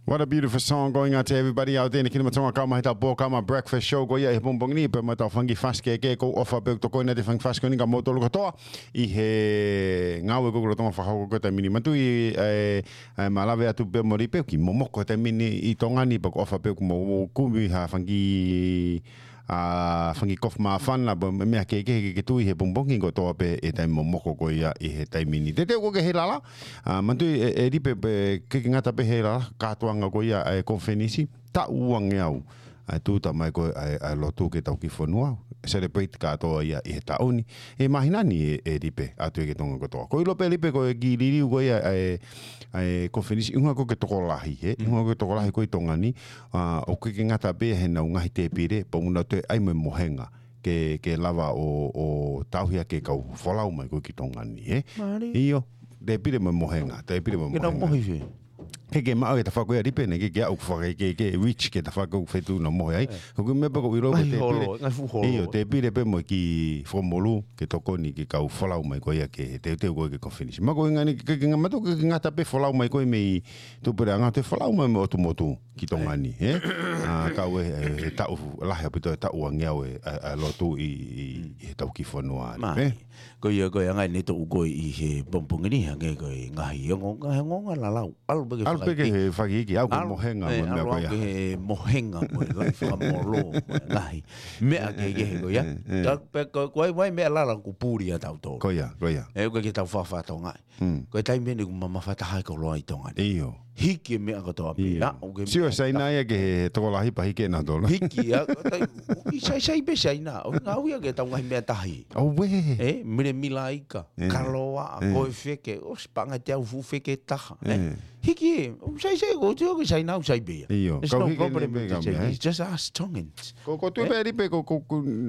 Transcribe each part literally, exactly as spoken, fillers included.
What a beautiful song going out to everybody out there. Kini matonga kama hita bo kama breakfast show go ia he bongbong ni pe mata fangi faske ke ko ofa pe to ko na de fangi faske ni ga moto lo toa I he ngawe go lo tonga fa ho ko ta mini matu I e malave atu pe mori pe ki momoko ta mini I tonga ni pe ofa pe ko mo kumi ha fangi a fangi kof ma fan la me ke ke ke tu he bongbong go to pe e tai momoko ko ia I he tai mini te te ko ke he lala a mantu e ri pe ke ngata pe he lala ka toanga ko ia e konfenisi ta uang au a tu ta mai ko a lotu ke tau ki fonua celebrate ka to ia I he taoni e mahinani e ri pe atu ke tonga ko to ko lo pe li pe ko ki li ko ia e e konfenisi unga ko ke to lahi he unga ko to lahi ko tonga ni a o ke ngata pe he na unga te pire po una te ai me mohenga ke ke lava o o tauhia ke kau folau mai ko ki tonga ni he io de pire me mohenga te pire me mohenga ke ke mau e ta whako ia ripe ne ke ke au whaka ke ke rich ke ta whako whetu na mohe ai ko ke mepa ko iro te pire io te pire pe mo ki whomolu ke toko ni ke kau whalau mai ko ia ke te te ko ke konfinish ma ko ngani ke ke ngamato ke ngata pe whalau mai ko me tu pere anga te whalau mai mo tu motu ki tonga ni he a ka we e ta u lahe pito ta u ngeau e a lotu I I tau ki whanua pe ko ia ko anga ne to ko I he bompongini hange ko ngahi ngonga ngonga la la al be pe ke whaki ki au ko mohenga mo mea ko ia. Au ke mohenga mo i whakamolo ngai. Mea ke ke he ko ia. Pe ko wai mea lala ku puri a tau tō. Ko ia, ko ia. E ko ke tau whawha tō ngai. Ko e taimea ni ku mama whatahai ko loa I tō ngai. Iyo. Hiki mea ko tō api. Sio saina ia ke he toko lahi pa hiki e nā tōna. Hiki a. I sai sai be saina. O ngā uia ke tau ngai mea tahi. Oh we. E, mire mila ika. Kaloa, koe wheke. O spanga te au fu wheke taha. Hiki e. Sai sai ko te oki sai nau sai bea. Iyo. There's no problem with it. It's just us Tongans. Ko ko tu pe ripe ko ko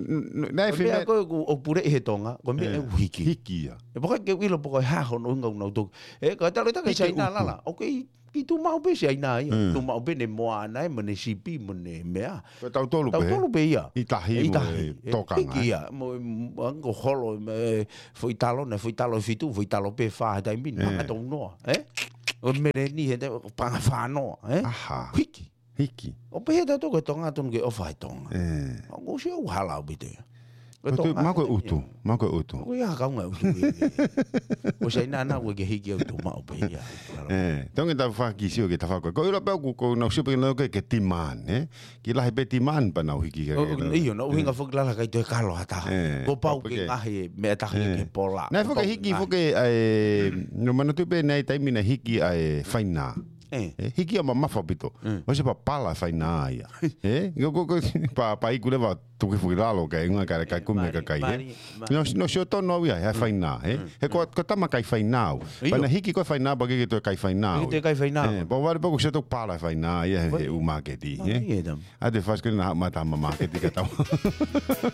nai fi me ko o pure he tonga ko me hiki. Hiki ya. E poka ke wilo poka ha ho no ngau tu. E ka ta ta ke sai na la. Okay. Ki tu mau pe sai na ia. Tu mau pe ne moa na me ne sipi mo ne mea. Ko tau tolu pe. Tau tolu pe ia. I tahi mo toka. Hiki ia. Mo ango holo me foi talo ne foi talo fitu foi talo pe fa dai min. Ma to no. Eh? O mere ni he pa fa no, eh? Aha. Hiki. Hiki. O pe he to ko tonga ton ke o fa tonga. Eh. O se o hala o bite. Ma ko utu, ma ko utu. O ia ka nga utu. O se na na we ke hiki o to ma o pe ia. Eh, tonga ta fa ki sio ke ta fa ko. Ko ira pe ko ko na super no ke ke timan, eh? Ki la he pe timan pa na hiki ke. O io no hinga fo la ka to kalo hata. Ko pau ke ngahi me ta ke pola. Na fo ke hiki fo ke eh no mano tu pe nei tai mina hiki ai faina. Eh, hiki a mama fapito. O se pa pala faina ia. Eh, go go pa pa iku leva tu ke fuiralo ke unha cara ka kume ka kai. No no sio to no ia ha faina, eh. E ko ko tama kai faina. Pa na hiki ko faina ba ke to kai faina. Te kai faina. Eh, pa wa pa ko se to pala faina ia he u marketi, eh. A de fas que na mata mama marketi ka tau.